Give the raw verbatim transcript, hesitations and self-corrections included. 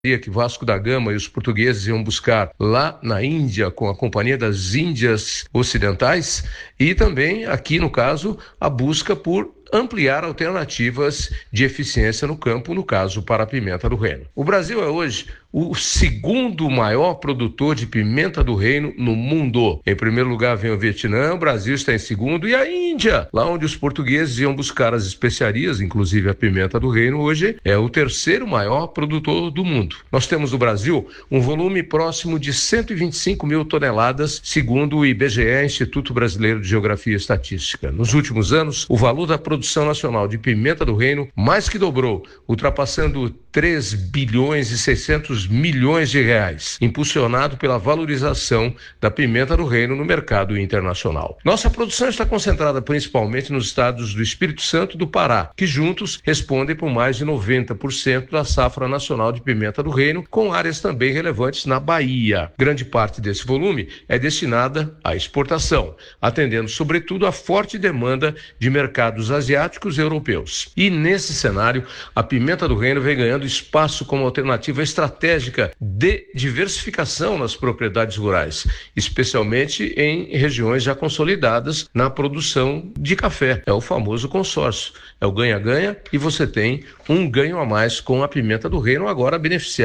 que Vasco da Gama e os portugueses iam buscar lá na Índia com a Companhia das Índias Ocidentais, e também aqui no caso a busca por ampliar alternativas de eficiência no campo, no caso para a pimenta do reino. O Brasil é hoje o segundo maior produtor de pimenta do reino no mundo. Em primeiro lugar vem o Vietnã, o Brasil está em segundo, e a Índia, lá onde os portugueses iam buscar as especiarias, inclusive a pimenta do reino, hoje é o terceiro maior produtor do mundo. Nós temos no Brasil um volume próximo de cento e vinte e cinco mil toneladas, segundo o I B G E, Instituto Brasileiro de Geografia e Estatística. Nos últimos anos, o valor da produção nacional de pimenta do reino mais que dobrou, ultrapassando três bilhões e seiscentos milhões de reais, impulsionado pela valorização da pimenta do reino no mercado internacional. Nossa produção está concentrada principalmente nos estados do Espírito Santo e do Pará, que juntos respondem por mais de noventa por cento da safra nacional de pimenta do reino, com áreas também relevantes na Bahia. Grande parte desse volume é destinada à exportação, atendendo sobretudo à forte demanda de mercados asiáticos e europeus. E nesse cenário, a pimenta do reino vem ganhando espaço como alternativa estratégica de diversificação nas propriedades rurais, especialmente em regiões já consolidadas na produção de café. É o famoso consórcio, é o ganha-ganha, e você tem um ganho a mais com a pimenta do reino, agora beneficiada